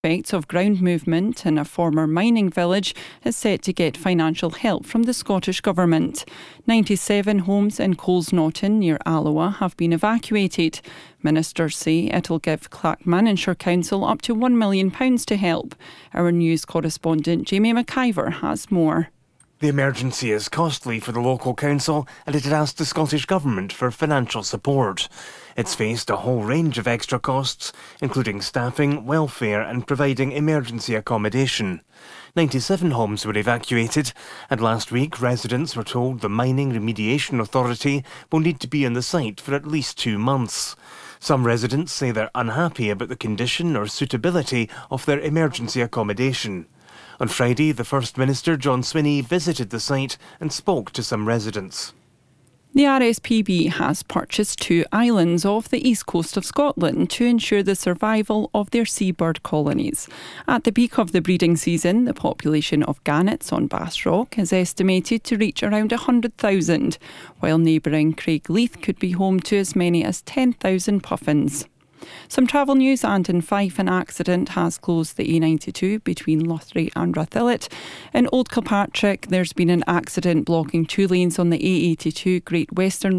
Effects of ground movement in a former mining village is set to get financial help from the Scottish Government. 97 homes in Colesnaughton near Alloa have been evacuated. Ministers say it'll give Clackmannanshire Council up to £1 million to help. Our news correspondent Jamie McIver has more. The emergency is costly for the local council and it had asked the Scottish Government for financial support. It's faced a whole range of extra costs, including staffing, welfare and providing emergency accommodation. 97 homes were evacuated, and last week residents were told the Mining Remediation Authority will need to be on the site for at least 2 months. Some residents say they're unhappy about the condition or suitability of their emergency accommodation. On Friday, the First Minister, John Swinney, visited the site and spoke to some residents. The RSPB has purchased 2 islands off the east coast of Scotland to ensure the survival of their seabird colonies. At the peak of the breeding season, the population of gannets on Bass Rock is estimated to reach around 100,000, while neighbouring Craigleith could be home to as many as 10,000 puffins. Some travel news, and in Fife an accident has closed the A92 between Luthrie and Rathillet. In Old Kilpatrick there's been an accident blocking 2 lanes on the A82 Great Western